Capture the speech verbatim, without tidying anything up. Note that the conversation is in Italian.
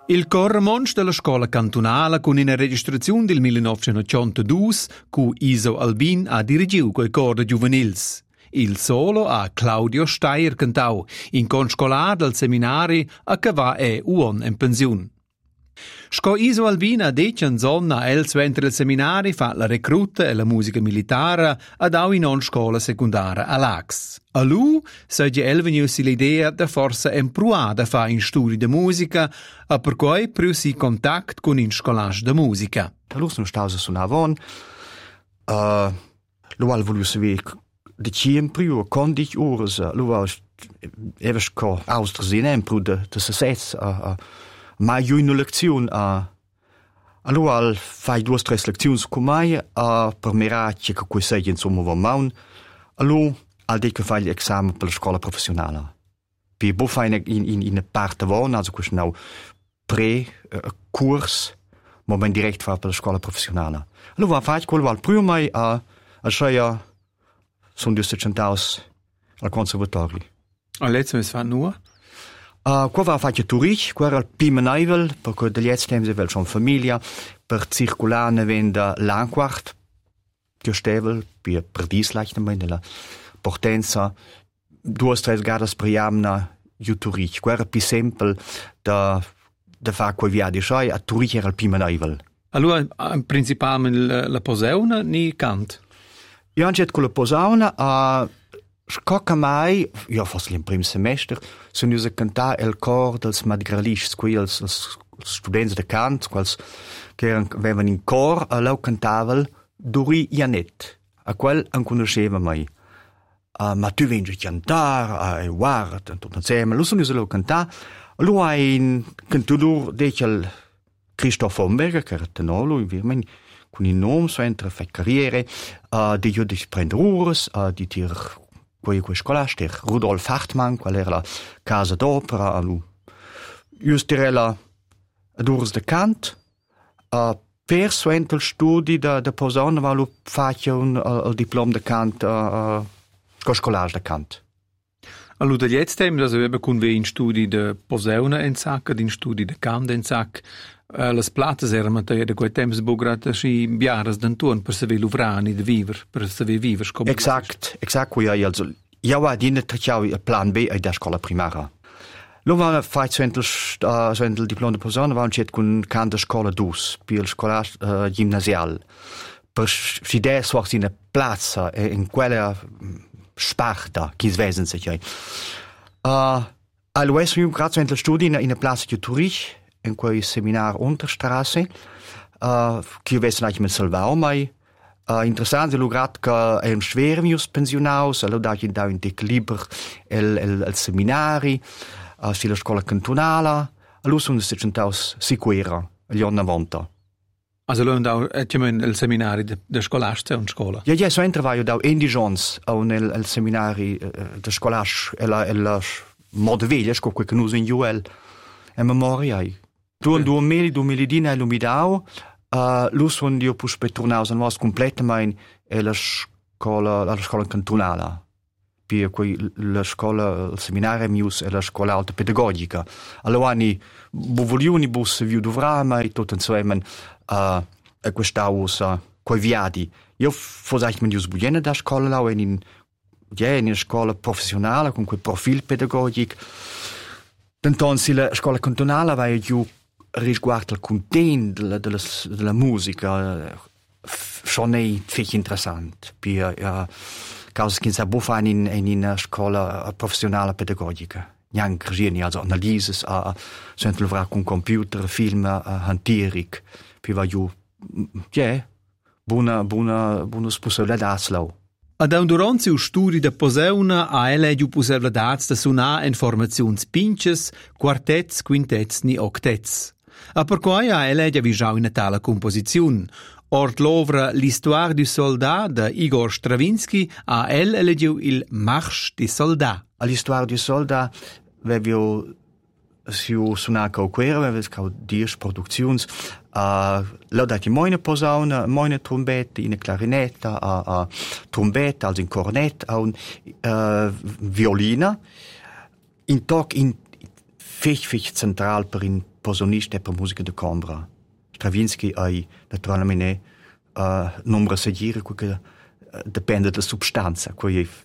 Il cor Ramonsch della scola cantunala con una registrazione del millenovecentottantadue cu Iso Albin ha dirigiu quel cor de giuvenils. Il solo a Claudio Steier cantau, in conscolar del seminari a che va è uon in pensiun. Sco Iso Albin ha detto in zona el suentre il seminari fa la recruta e la musica militare ad au in on scola secundaria all'Ax. A lui segue el venusi l'idea da forza empruada fa in studi de musica a per cui prusi contact con in scolage de musica. Da lus non stausa sunavon, uh, lo al volu saver de ciem priu condic ures, lo al evas co austrasine empru de de sesets a uh, mai ju in leziun a allora fai due tre lezioni con mai a per miracci che quei sei insomma va maun allora al de che fai l'esame per la scuola professionale pi bo fai in in in parte von also questo now pre uh, kurs ma ben direkt fa per la scuola professionale allora fai quello al primo mai a a scia sono due centavos al conservatorio all'ezzo es fa nur Uh, qua va fatto Turich, qua era il Pimenaivel, perché dagli altri tempi aveva una famiglia, per circolare vende l'anquart, che stevel, per per dislike nella portenza, due o tre gare per anno io Turich. Qua era più semplice da da fare quei viaggi, cioè a Turich era il Pimenaivel. Allora, principalmente la posauna ni cant? Io ho detto con la posauna, uh, Scocca mai, io forse in primo semestre, sono io a cantare il cor dels madrigalis, quei els, els studenti de cant, quals che avevano in cor, e loro cantavano Dori Janet, a quel non conosceva mai. Uh, ma tu vieni a cantare, e guarda, tutto insieme, lo sono io a cantare, lui ha un cantador, dice Christoph Homberger, che era tenolo, in con il nome, so entra a fare carriere, uh, di io di prendere ures, uh, di tir quei quei scolastici Rudolf Hartmann, qual era la casa d'opera a lui. Justirella ad urs de cant, uh, per suentel studi da da posauna va lu faccia un uh, il diploma de cant uh, uh, scolage de cant. Allora, dagli altri tempi, also aveva con in studi de posauna in sac, in studi de cant in sac, uh, le plates erano da quei tempi sbograte si biaras d'antuan per saver luvrani de viver, per saver viver. Exact, exact, qui hai also ja wa di net trecciau il plan B ai da scola primaria. Lo va fai centel uh, centel diploma de posauna va un con cant de scola dus, per il scola uh, gimnasial. Per si der sorts in a plaza e in quella Sparta, che svesen sich ei. Uh, allora io grazie al studi in in a plaza di Turich, in quel seminar Unterstraße, uh, che vesen eigentlich mit Salvao mai. Uh, interessant è lograt che è un schwermius pensionaus, allora da da un dic liber el el el seminari, uh, si la scuola cantonala, allora sono se centaus sicura gli anni novanta. Also lo andau etjemen el seminari de, de scolastica un scola. Ja, ja, so entra io da indigents au nel el seminari uh, de scolas e la e la modeveglia sco che nus in Joel e memoria. Du du meli du melidina e lumidao. Uh, lus von dio pus petronaus an was completamente e la scola la scola cantonala per cui la scola il seminario mius e la scola alta pedagogica allora ni buvoliuni bus viu dovrama e tutto insieme uh, e quest'aus uh, quei viadi io forse ich mir buena da scola la in ja in scola professionale con quel profil pedagogic tanto si la scola cantonala va io riguardo il content della, della, della musica schon è fic interessant per uh, causa che sa buffan in in una scuola professionale pedagogica neanche geni also analyses a uh, sempre lavora con computer film uh, hanterik per va ju ja buona buona buona possibilità slow. Ad un durante il studi da posauna ha ele ju possibilità da suonar in formazioni pinches, quartets, quintets ni octets. A per cui ha ele già vigiau in tale composizione. Ort l'ovra L'Histoire du soldat de Igor Stravinsky ha el elegiu il Marche des soldats. L'Histoire du soldat avevo siu suonato a quera, avevo dieci produzioni, uh, l'ho dato moine posauna, moine trombette, in clarinetta, a uh, uh, trombetta, also in cornet, a un uh, violina, in toc in fech fech central per un posonist e per musica de combra. Stravinsky hai naturalmente uh, numero seguire che uh, dipende dalla substanza, che